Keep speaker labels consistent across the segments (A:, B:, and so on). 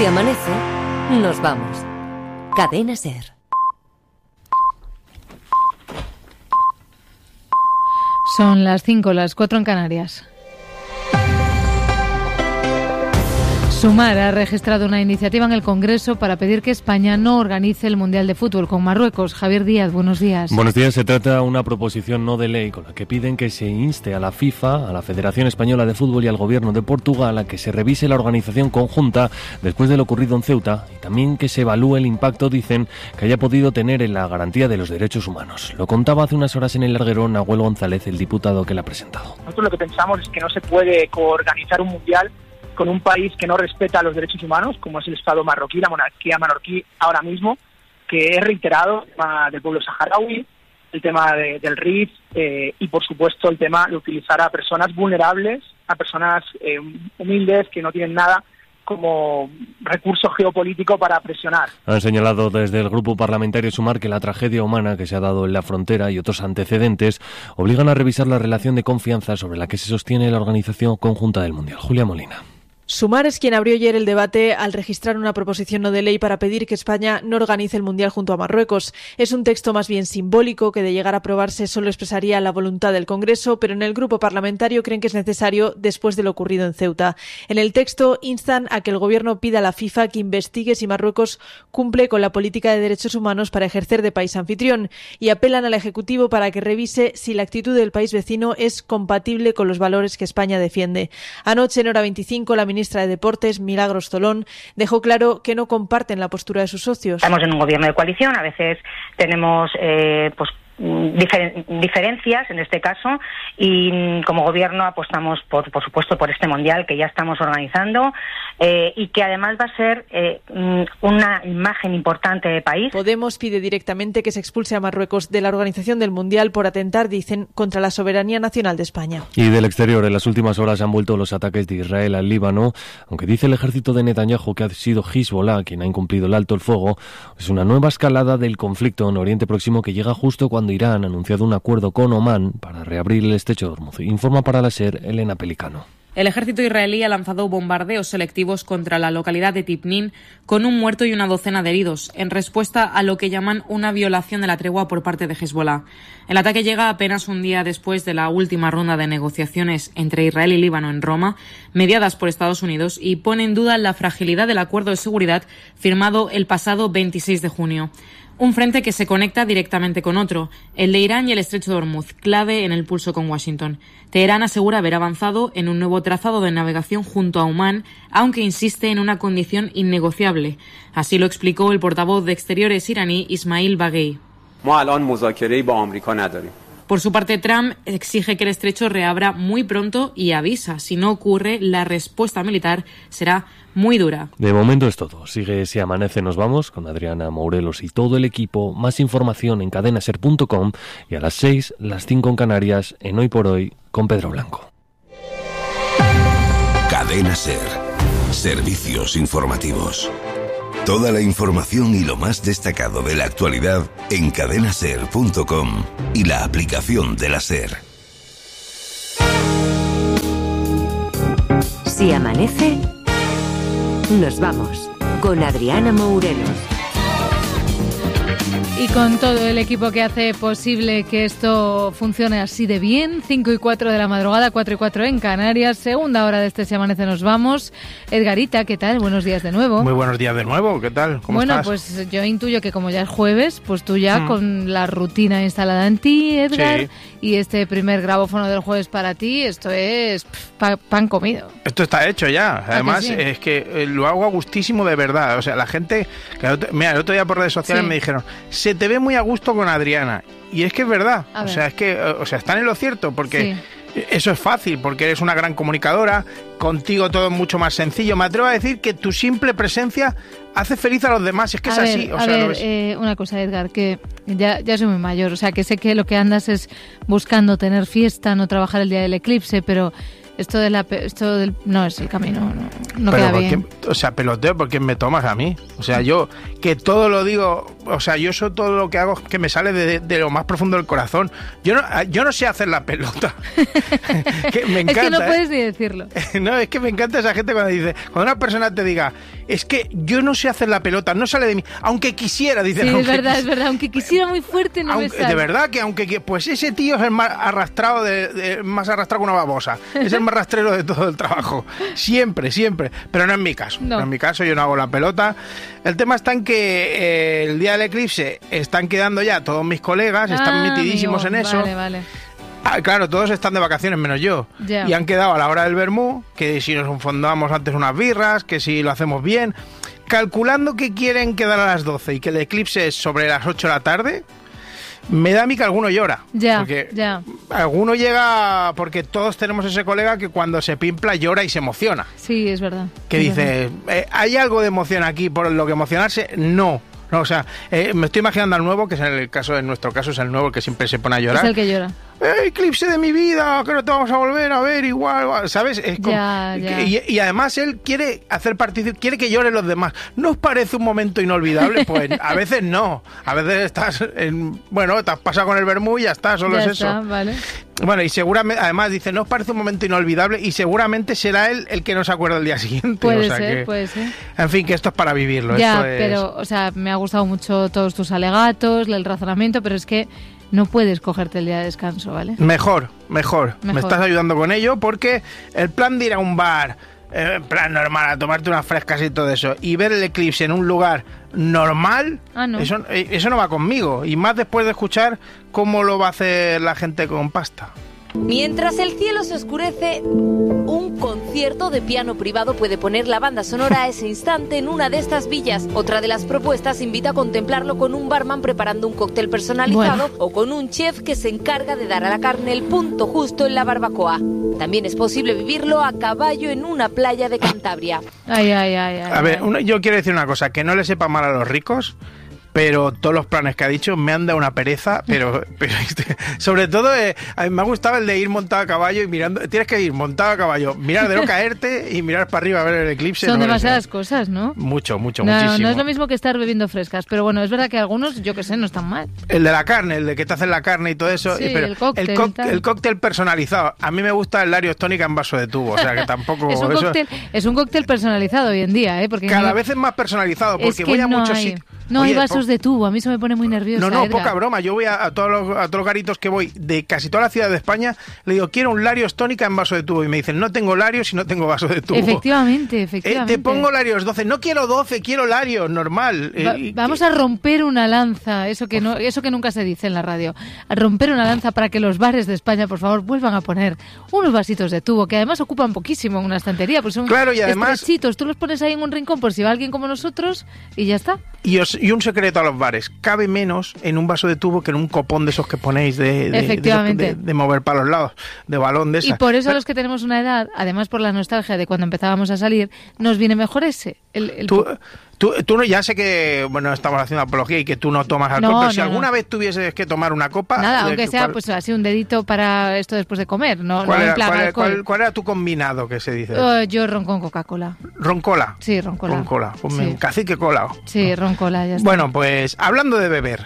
A: Si amanece, nos vamos. Cadena SER.
B: Son las 5, las 4 en Canarias. Sumar ha registrado una iniciativa en el Congreso para pedir que España no organice el Mundial de Fútbol con Marruecos. Javier Díaz, buenos días.
C: Buenos días. Se trata de una proposición no de ley con la que piden que se inste a la FIFA, a la Federación Española de Fútbol y al Gobierno de Portugal a que se revise la organización conjunta después de lo ocurrido en Ceuta y también que se evalúe el impacto, dicen, que haya podido tener en la garantía de los derechos humanos. Lo contaba hace unas horas en El Larguero Nahuel González, el diputado que la ha presentado.
D: Nosotros lo que pensamos es que no se puede coorganizar un mundial con un país que no respeta los derechos humanos, como es el Estado marroquí, la monarquía marroquí ahora mismo, que es reiterado el tema del pueblo saharaui, el tema del RIF y, por supuesto, el tema de utilizar a personas vulnerables, a personas humildes que no tienen nada como recurso geopolítico para presionar.
C: Han señalado desde el Grupo Parlamentario Sumar que la tragedia humana que se ha dado en la frontera y otros antecedentes obligan a revisar la relación de confianza sobre la que se sostiene la organización conjunta del Mundial. Julia Molina.
E: Sumar es quien abrió ayer el debate al registrar una proposición no de ley para pedir que España no organice el Mundial junto a Marruecos. Es un texto más bien simbólico que, de llegar a aprobarse, solo expresaría la voluntad del Congreso, pero en el grupo parlamentario creen que es necesario después de lo ocurrido en Ceuta. En el texto instan a que el Gobierno pida a la FIFA que investigue si Marruecos cumple con la política de derechos humanos para ejercer de país anfitrión y apelan al Ejecutivo para que revise si la actitud del país vecino es compatible con los valores que España defiende. Anoche, en Hora 25, la ministra de Deportes, Milagros Tolón, dejó claro que no comparten la postura de sus socios.
F: Estamos en un gobierno de coalición, a veces tenemos diferencias en este caso, y como gobierno apostamos por supuesto por este mundial que ya estamos organizando y que además va a ser una imagen importante de país.
E: Podemos pide directamente que se expulse a Marruecos de la organización del mundial por atentar, dicen, contra la soberanía nacional de España.
C: Y del exterior, en las últimas horas han vuelto los ataques de Israel al Líbano, aunque dice el ejército de Netanyahu que ha sido Hezbollah quien ha incumplido el alto el fuego. Es una nueva escalada del conflicto en Oriente Próximo que llega justo cuando Irán ha anunciado un acuerdo con Omán para reabrir el estrecho de Hormuz. Informa para la SER Elena Pelicano.
G: El ejército israelí ha lanzado bombardeos selectivos contra la localidad de Tipnin con un muerto y una docena de heridos, en respuesta a lo que llaman una violación de la tregua por parte de Hezbollah. El ataque llega apenas un día después de la última ronda de negociaciones entre Israel y Líbano en Roma, mediadas por Estados Unidos, y pone en duda la fragilidad del acuerdo de seguridad firmado el pasado 26 de junio. Un frente que se conecta directamente con otro, el de Irán y el estrecho de Hormuz, clave en el pulso con Washington. Teherán asegura haber avanzado en un nuevo trazado de navegación junto a Omán, aunque insiste en una condición innegociable. Así lo explicó el portavoz de Exteriores iraní, Ismail Baghei. Por su parte, Trump exige que el estrecho reabra muy pronto y avisa, si no ocurre, la respuesta militar será muy dura.
C: De momento es todo. Sigue Si Amanece, nos vamos con Adriana Mourelos y todo el equipo. Más información en cadenaser.com y a las 6, las 5 en Canarias, en Hoy por Hoy, con Pedro Blanco.
H: Cadena SER. Servicios informativos. Toda la información y lo más destacado de la actualidad en cadenaser.com y la aplicación de la SER.
A: Si amanece, nos vamos con Adriana Mourelos.
B: Y con todo el equipo que hace posible que esto funcione así de bien, 5 y 4 de la madrugada, 4 y 4 en Canarias, segunda hora de este Si Amanece nos vamos. Edgarita, ¿qué tal? Buenos días de nuevo.
I: Muy buenos días de nuevo, ¿qué tal? ¿Cómo estás?
B: Bueno, pues yo intuyo que como ya es jueves, pues tú ya con la rutina instalada en ti, Edgar, sí. Y este primer grabófono del jueves para ti, esto es pan comido.
I: Esto está hecho ya, además sí? Es que lo hago a gustísimo de verdad, o sea, la gente, mira, el otro día por redes sociales me dijeron, se te ve muy a gusto con Adriana, y es que es verdad, o sea, es que, o sea, están en lo cierto, porque eso es fácil, porque eres una gran comunicadora, contigo todo es mucho más sencillo. Me atrevo a decir que tu simple presencia hace feliz a los demás, es que es así. O sea,
B: una cosa, Edgar, que ya soy muy mayor, o sea, que sé que lo que andas es buscando tener fiesta, no trabajar el día del eclipse, pero Esto del no es el camino, no queda bien.
I: O sea, peloteo, ¿por qué me tomas a mí? O sea, yo que todo lo digo, o sea, yo eso todo lo que hago que me sale de lo más profundo del corazón. Yo no sé hacer la pelota. Que me encanta,
B: es que no puedes ni decirlo.
I: No, es que me encanta esa gente cuando una persona te diga, es que yo no sé hacer la pelota, no sale de mí, aunque quisiera, dice.
B: Sí, es verdad, aunque quisiera muy fuerte no me sale.
I: De verdad que pues ese tío es el más arrastrado más arrastrado que una babosa. Es el más rastrero de todo el trabajo. Siempre. Pero no en mi caso. No en mi caso, yo no hago la pelota. El tema está en que el día del eclipse están quedando ya todos mis colegas, están metidísimos en eso.
B: Vale.
I: Claro, todos están de vacaciones menos yo.
B: Ya.
I: Y han quedado a la hora del vermú, que si nos enfondamos antes unas birras, que si lo hacemos bien. Calculando que quieren quedar a las 12 y que el eclipse es sobre las 8 de la tarde, me da a mí que alguno llora. Porque alguno llega, porque todos tenemos ese colega que cuando se pimpla llora y se emociona.
B: Sí, es verdad.
I: Que dice, ¿hay algo de emoción aquí por lo que emocionarse? No, o sea, me estoy imaginando al nuevo, que en nuestro caso es el nuevo, el que siempre se pone a llorar.
B: Es el que llora.
I: Eclipse de mi vida, que no te vamos a volver a ver igual, ¿sabes? Es como, y además él quiere hacer partícipe, quiere que lloren los demás. ¿No os parece un momento inolvidable? Pues a veces no. A veces te has pasado con el vermú y ya está, solo es eso.
B: Vale.
I: Bueno, y seguramente, además dice, ¿no os parece un momento inolvidable? Y seguramente será él el que no se acuerda el día siguiente.
B: Puede ser.
I: En fin, que esto es para vivirlo.
B: Pero, o sea, me ha gustado mucho todos tus alegatos, el razonamiento, pero es que no puedes cogerte el día de descanso, ¿vale? Mejor. Me
I: estás ayudando con ello, porque el plan de ir a un bar, en plan normal, a tomarte unas frescas y todo eso, y ver el eclipse en un lugar normal,
B: no.
I: Eso no va conmigo. Y más después de escuchar cómo lo va a hacer la gente con pasta.
A: Mientras el cielo se oscurece, un concierto de piano privado puede poner la banda sonora a ese instante en una de estas villas. Otra de las propuestas invita a contemplarlo con un barman preparando un cóctel personalizado o con un chef que se encarga de dar a la carne el punto justo en la barbacoa. También es posible vivirlo a caballo en una playa de Cantabria.
I: A ver, yo quiero decir una cosa, que no le sepa mal a los ricos, pero todos los planes que ha dicho me han dado una pereza, pero sobre todo a mí me ha gustado el de ir montado a caballo y mirando, tienes que ir montado a caballo, mirar de no caerte y mirar para arriba a ver el eclipse.
B: Son demasiadas cosas, ¿no?
I: Muchísimo.
B: No es lo mismo que estar bebiendo frescas, pero bueno, es verdad que algunos, yo que sé, no están mal.
I: El de la carne, el de que te hacen la carne y todo eso.
B: Sí,
I: pero
B: el
I: cóctel personalizado. A mí me gusta el Larios tónica en vaso de tubo, o sea que tampoco...
B: es un cóctel personalizado hoy en día, ¿eh? Porque
I: cada vez es más personalizado, porque voy a muchos sitios...
B: No hay vasos de tubo, a mí eso me pone muy nerviosa.
I: No,
B: Edgar.
I: Poca broma. Yo voy a todos los garitos que voy de casi toda la ciudad de España, le digo, quiero un Larios tónica en vaso de tubo. Y me dicen, no tengo Larios y no tengo vaso de tubo.
B: Efectivamente.
I: Te pongo Larios 12. No quiero 12, quiero Larios, normal.
B: Vamos a romper una lanza, eso que nunca se dice en la radio. A romper una lanza para que los bares de España, por favor, vuelvan a poner unos vasitos de tubo, que además ocupan poquísimo en una estantería, pues son estrechitos. Tú los pones ahí en un rincón por si va alguien como nosotros y ya está.
I: Y un secreto a los bares, cabe menos en un vaso de tubo que en un copón de esos que ponéis de mover para los lados, de balón de esas.
B: Y por eso los que tenemos una edad, además por la nostalgia de cuando empezábamos a salir, nos viene mejor ese.
I: Tú no, ya sé que, bueno, estamos haciendo apología y que tú no tomas alcohol, pero si alguna vez tuvieses que tomar una copa...
B: Nada, aunque sea pues así un dedito para esto después de comer,
I: ¿Cuál era tu combinado que se dice?
B: Yo ron con Coca-Cola.
I: ¿Ron-cola?
B: Sí, ron-cola.
I: Pues sí. Cacique cola.
B: Sí, ron-cola, ya está.
I: Bueno, pues hablando de beber...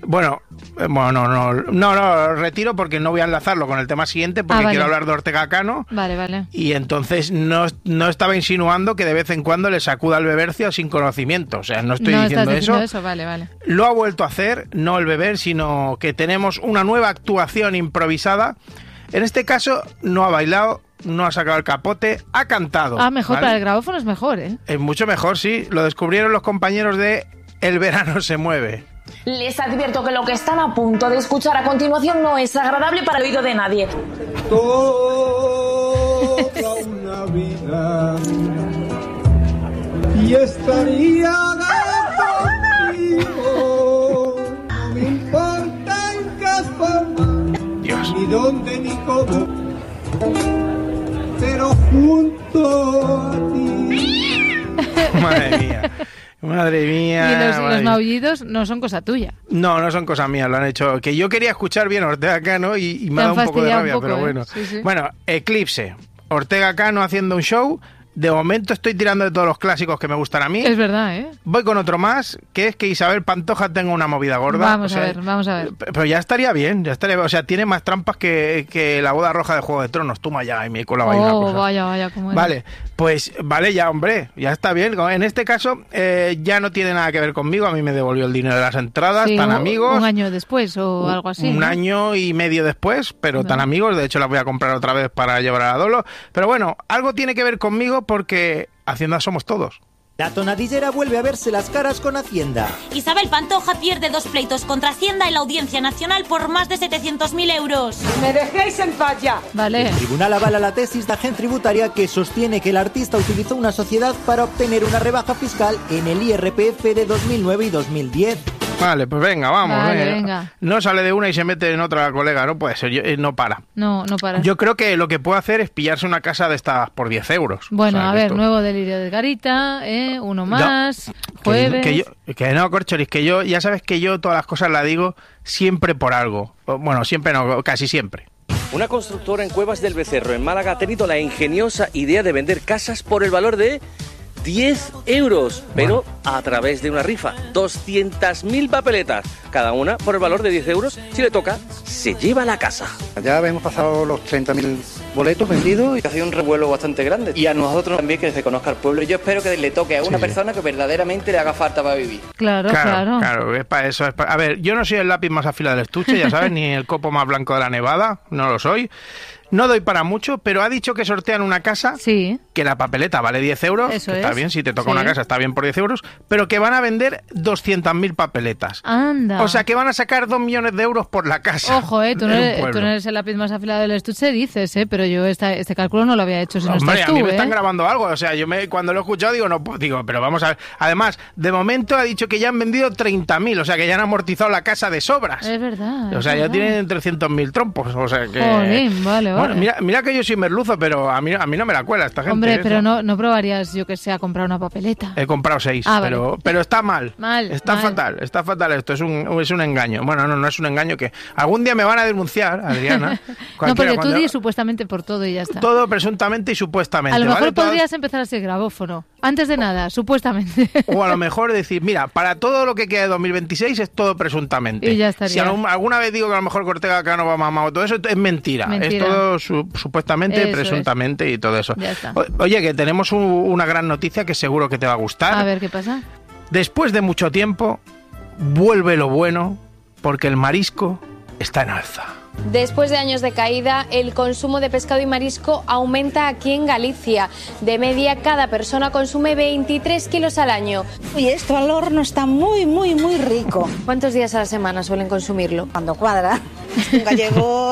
I: No, retiro porque no voy a enlazarlo con el tema siguiente porque quiero hablar de Ortega Cano.
B: Vale.
I: Y entonces no estaba insinuando que de vez en cuando le sacuda el bebercio sin conocimiento. O sea, no estoy diciendo eso.
B: Vale.
I: Lo ha vuelto a hacer, no el beber, sino que tenemos una nueva actuación improvisada. En este caso no ha bailado, no ha sacado el capote, ha cantado.
B: Mejor, ¿vale? Para el grabófono es mejor, ¿eh?
I: Es mucho mejor, sí. Lo descubrieron los compañeros de El verano se mueve.
J: Les advierto que lo que están a punto de escuchar a continuación no es agradable para el oído de nadie.
K: Toda una vida y estaría contigo, no me importa en qué forma, ni dónde ni cómo, pero junto a ti.
I: Madre mía.
B: Y los maullidos no son cosa tuya.
I: No son cosa mía, lo han hecho. Que yo quería escuchar bien Ortega Cano y me ha dado un poco de rabia, pero bueno.
B: Sí.
I: Bueno, Eclipse. Ortega Cano haciendo un show. De momento estoy tirando de todos los clásicos que me gustan a mí.
B: Es verdad, ¿eh?
I: Voy con otro más, que es que Isabel Pantoja tenga una movida gorda.
B: Vamos a ver.
I: Pero ya estaría bien. O sea, tiene más trampas que la boda roja de Juego de Tronos. Toma ya, y me colaba ahí una cosa.
B: Vaya, cómo
I: Vale, pues vale ya, hombre, ya está bien. En este caso, ya no tiene nada que ver conmigo. A mí me devolvió el dinero de las entradas,
B: sí,
I: tan amigos.
B: Un año después o algo así.
I: Un año y medio después, pero tan amigos. De hecho, las voy a comprar otra vez para llevar a Dolo. Pero bueno, algo tiene que ver conmigo porque Hacienda somos todos.
L: La tonadillera vuelve a verse las caras con Hacienda.
M: Isabel Pantoja pierde 2 pleitos contra Hacienda en la Audiencia Nacional por más de 700.000 euros.
N: ¡Me dejéis en paz ya!
B: Vale.
L: El tribunal avala la tesis de Agen Tributaria que sostiene que el artista utilizó una sociedad para obtener una rebaja fiscal en el IRPF de 2009 y 2010.
I: Vale, pues venga, vamos.
B: Vale, venga.
I: No sale de una y se mete en otra, colega. No puede ser, no para.
B: No para.
I: Yo creo que lo que puede hacer es pillarse una casa de estas por 10 euros.
B: Bueno, a ver, nuevo delirio de Garita, uno más, jueves...
I: Que no, Corcholis, que yo, ya sabes que yo todas las cosas las digo siempre por algo. Bueno, siempre no, casi siempre.
O: Una constructora en Cuevas del Becerro, en Málaga, ha tenido la ingeniosa idea de vender casas por el valor de 10 euros, pero a través de una rifa. 200.000 papeletas, cada una por el valor de 10 euros. Si le toca, se lleva la casa.
P: Ya hemos pasado los 30.000 boletos vendidos y ha sido un revuelo bastante grande. Y a nosotros también que se conozca el pueblo. Yo espero que le toque a una persona que verdaderamente le haga falta para vivir.
B: Claro,
I: es para eso. A ver, yo no soy el lápiz más afilado del estuche, ya sabes, ni el copo más blanco de la nevada, no lo soy. No doy para mucho, pero ha dicho que sortean una casa, que la papeleta vale 10 euros,
B: eso
I: que está bien, si te toca una casa está bien por 10 euros, pero que van a vender 200.000 papeletas.
B: Anda.
I: O sea, que van a sacar 2 millones de euros por la casa.
B: Ojo, tú no eres el lápiz más afilado del estuche, dices, pero yo este cálculo no lo había hecho si no estás tú,
I: a mí me están grabando algo, o sea, cuando lo he escuchado digo, pero vamos a ver. Además, de momento ha dicho que ya han vendido 30.000, o sea, que ya han amortizado la casa de sobras.
B: Es verdad.
I: O sea, ya tienen 300.000 trompos, o sea que...
B: Jolín, vale.
I: Bueno, mira que yo soy merluzo, pero a mí no me la cuela esta gente.
B: Hombre, pero no probarías, yo que sé, a comprar una papeleta.
I: He comprado 6, pero está mal. Está fatal esto, es un engaño. Bueno, no es un engaño, que algún día me van a denunciar, Adriana.
B: No, porque tú dices supuestamente por todo y ya está.
I: Todo presuntamente y supuestamente.
B: A lo mejor podrías empezar a ser grabófono. Antes de nada, supuestamente.
I: O a lo mejor decir, mira, para todo lo que queda de 2026 es todo presuntamente.
B: Y ya estaría.
I: Si alguna vez digo que a lo mejor Ortega Cano va mamado, todo eso es mentira. Es todo supuestamente, presuntamente y todo eso.
B: Ya está.
I: Oye, que tenemos una gran noticia que seguro que te va a gustar.
B: A ver, ¿qué pasa?
I: Después de mucho tiempo, vuelve lo bueno, porque el marisco está en alza.
Q: Después de años de caída, el consumo de pescado y marisco aumenta aquí en Galicia. De media, cada persona consume 23 kilos al año.
R: Y esto al horno está muy, muy, muy rico.
Q: ¿Cuántos días a la semana suelen consumirlo?
R: Cuando cuadra. Un gallego,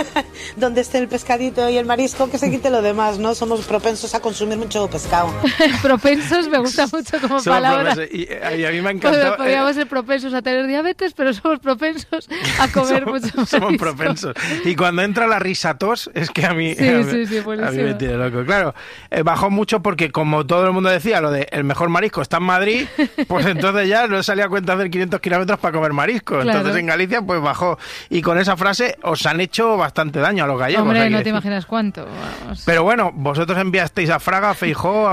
R: donde esté el pescadito y el marisco, que se quite lo demás, ¿no? Somos propensos a consumir mucho pescado.
B: Propensos me gusta mucho como somos palabra.
I: Y a mí me ha encantado.
B: Podríamos ser propensos a tener diabetes, pero somos propensos a comer mucho marisco.
I: Somos propensos. Y cuando entra la risatos, es que a mí, a mí me tiene loco. Claro, bajó mucho porque, como todo el mundo decía, lo de el mejor marisco está en Madrid, pues entonces ya no salía a cuenta hacer 500 kilómetros para comer marisco. Claro. Entonces en Galicia pues bajó. Y con esa frase os han hecho bastante daño a los gallegos.
B: Hombre, no te imaginas cuánto. Vamos.
I: Pero bueno, vosotros enviasteis a Fraga, a Feijóo,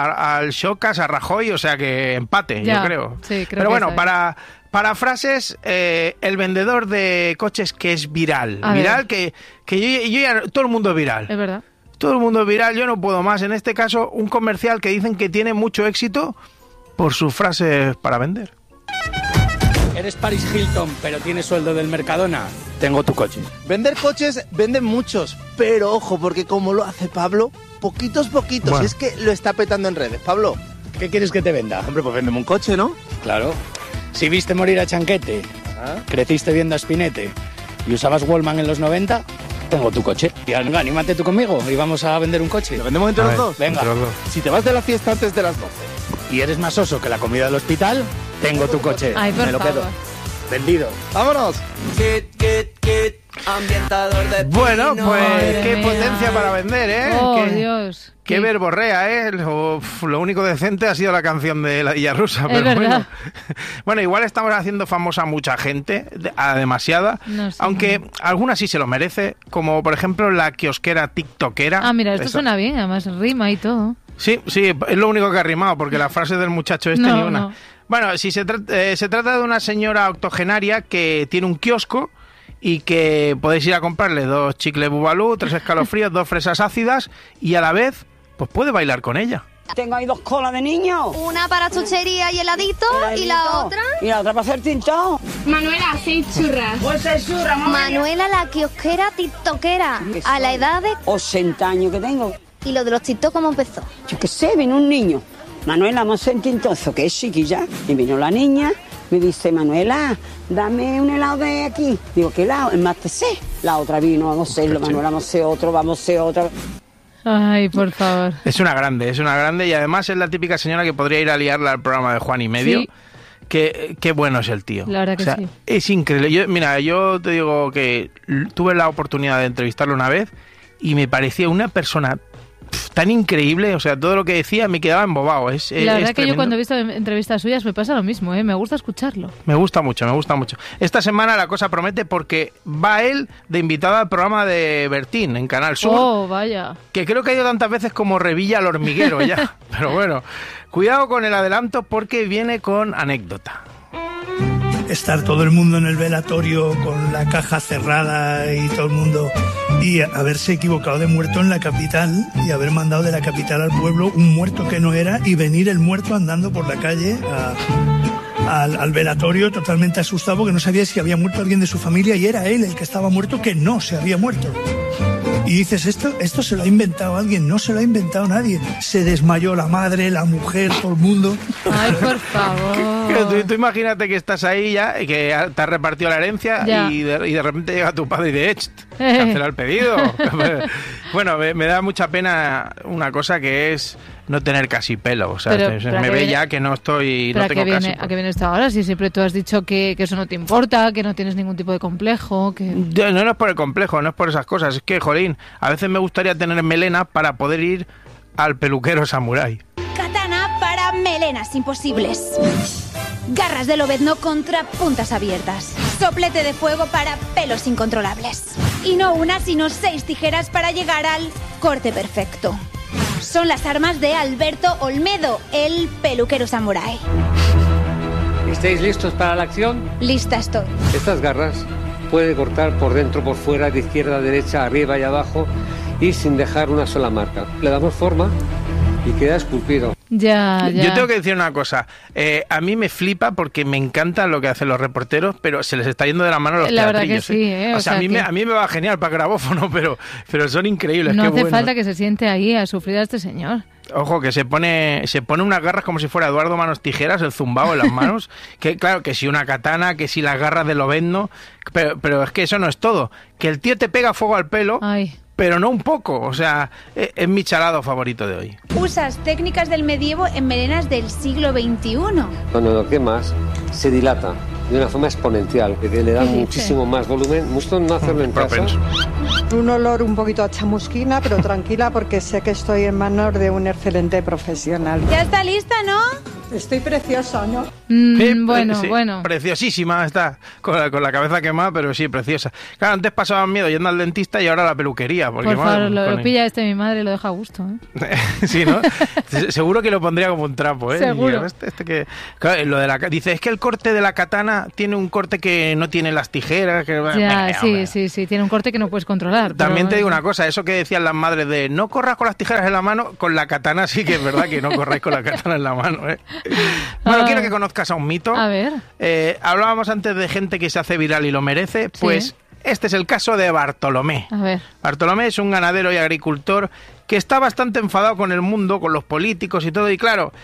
I: al Xocas, a Rajoy, o sea que empate, yo creo.
B: Sí, creo.
I: Pero bueno, para frases, el vendedor de coches que es viral. Que yo ya... Todo el mundo es viral.
B: Es verdad.
I: Todo el mundo es viral, yo no puedo más. En este caso, un comercial que dicen que tiene mucho éxito por sus frases para vender.
S: Eres Paris Hilton, pero tienes sueldo del Mercadona. Tengo tu coche.
T: Vender coches venden muchos, pero ojo, porque como lo hace Pablo, poquitos. Bueno. Es que lo está petando en redes. Pablo,
S: ¿qué quieres que te venda?
T: Hombre, pues véndeme un coche, ¿no?
S: Claro. Si viste morir a Chanquete, creciste viendo a Spinete y usabas Wallman en los 90, tengo tu coche. Y venga, anímate tú conmigo y vamos a vender un coche.
T: ¿Lo vendemos entre los dos?
S: Venga.
T: Entre los dos. Si te vas de la fiesta antes de las 12
S: y eres más oso que la comida del hospital, tengo tu coche.
B: Ay,
S: me lo quedo. Vendido.
T: ¡Vámonos!
I: Bueno, pues qué potencia para vender, ¿eh?
B: Oh, Dios.
I: Qué verborrea, ¿eh? Lo único decente ha sido la canción de La Villa Rusa.
B: Es
I: pero
B: verdad.
I: Bueno, igual estamos haciendo famosa a mucha gente, a demasiada,
B: No sé.
I: aunque alguna sí se lo merece, como por ejemplo la kiosquera tiktokera.
B: Ah, mira, esto suena bien, además rima y todo.
I: Sí, es lo único que ha rimado, porque la frase del muchacho este ni una.
B: No.
I: Bueno, si se trata de una señora octogenaria que tiene un kiosco y que podéis ir a comprarle 2 chicles Bubalú, 3 escalofríos, 2 fresas ácidas y a la vez pues puede bailar con ella.
N: Tengo ahí 2 colas de niños.
U: Una para chuchería y heladito, y la otra...
N: Y la otra para hacer tintado.
U: Manuela, 6 churras.
N: Pues 6 churras, mamá.
U: Manuela, la kiosquera tiktokera, a la edad de...
N: 80 años que tengo.
U: ¿Y lo de los TikTok cómo empezó?
N: Yo qué sé, vino un niño. Manuela, vamos a hacer tintazo, que es chiquilla. Y vino la niña, me dice, Manuela, dame un helado de aquí. Digo, ¿qué helado? El más TC. La otra vino, vamos a hacerlo, Manuela, vamos a hacer otro.
B: Ay, por favor.
I: Es una grande y además es la típica señora que podría ir a liarla al programa de Juan y Medio.
B: Sí.
I: Qué bueno es el tío.
B: La verdad que sí.
I: Es increíble. Yo te digo que tuve la oportunidad de entrevistarlo una vez y me parecía una persona tan increíble, o sea, todo lo que decía me quedaba embobado.
B: La verdad que yo cuando he visto entrevistas suyas me pasa lo mismo, me gusta escucharlo.
I: Me gusta mucho. Esta semana la cosa promete porque va él de invitado al programa de Bertín en Canal Sur.
B: Oh, vaya.
I: Que creo que ha ido tantas veces como Revilla al hormiguero ya. Pero bueno, cuidado con el adelanto porque viene con anécdota.
V: Estar todo el mundo en el velatorio con la caja cerrada y todo el mundo, y haberse equivocado de muerto en la capital y haber mandado de la capital al pueblo un muerto que no era y venir el muerto andando por la calle al velatorio totalmente asustado porque no sabía si había muerto alguien de su familia y era él el que estaba muerto que no se había muerto. Y dices, esto se lo ha inventado alguien, no se lo ha inventado nadie. Se desmayó la madre, la mujer, todo el mundo.
B: Ay, por favor.
I: Tú imagínate que estás ahí ya, y que te has repartido la herencia y de repente llega tu padre y dice, cancela el pedido. Bueno, me da mucha pena una cosa que es no tener casi pelo. O sea, me ve ya que no estoy... No tengo casi pelo.
B: ¿A qué viene esto ahora? Si siempre tú has dicho que eso no te importa, que no tienes ningún tipo de complejo, que...
I: No es por el complejo, no es por esas cosas. Es que, jolín, a veces me gustaría tener melena para poder ir al peluquero samurái.
U: Katana para melenas imposibles. Garras de lobezno contra puntas abiertas. Soplete de fuego para pelos incontrolables. Y no una, sino 6 tijeras para llegar al corte perfecto. Son las armas de Alberto Olmedo, el peluquero samurái.
W: ¿Estáis listos para la acción?
U: Lista estoy.
W: Estas garras puede cortar por dentro, por fuera, de izquierda a derecha, arriba y abajo y sin dejar una sola marca. Le damos forma y queda esculpido.
B: Ya.
I: Yo tengo que decir una cosa. A mí me flipa porque me encanta lo que hacen los reporteros, pero se les está yendo de la mano los
B: teatrillos. La verdad que sí,
I: O sea, a mí me va genial para grabófono, pero son increíbles.
B: No
I: qué
B: hace
I: bueno.
B: falta que se siente ahí a sufrir a este señor.
I: Ojo, que se pone unas garras como si fuera Eduardo Manos Tijeras, el zumbao en las manos. Que claro, que si una katana, que si las garras de lobezno, pero es que eso no es todo. Que el tío te pega fuego al pelo.
B: Ay.
I: Pero no un poco, o sea, es mi charado favorito de hoy.
U: Usas técnicas del medievo en melenas del siglo XXI.
W: Cuando lo quemas, se dilata de una forma exponencial, que le da muchísimo más volumen. Gusto no hacerlo en casa.
X: Un olor un poquito a chamusquina, pero tranquila porque sé que estoy en manos de un excelente profesional.
U: Ya está lista, ¿no?
X: Estoy preciosa, ¿no?
B: Bueno.
I: Preciosísima está, con la cabeza quemada, pero sí, preciosa. Claro, antes pasaban miedo yendo al dentista y ahora a la peluquería. Porque,
B: por favor, lo pilla mi madre y lo deja a gusto.
I: Sí, ¿no? Seguro que lo pondría como un trapo, ¿eh?
B: Seguro.
I: Claro, lo de dice, es que el corte de la katana tiene un corte que no tiene las tijeras.
B: Sí, tiene un corte que no puedes controlar.
I: También te digo una cosa, eso que decían las madres de no corras con las tijeras en la mano, con la katana sí que es verdad que no corráis con la katana en la mano, ¿eh? Bueno, quiero que conozcas a un mito.
B: A ver.
I: Hablábamos antes de gente que se hace viral y lo merece, pues sí. Este es el caso de Bartolomé.
B: A ver.
I: Bartolomé es un ganadero y agricultor que está bastante enfadado con el mundo, con los políticos y todo, y claro,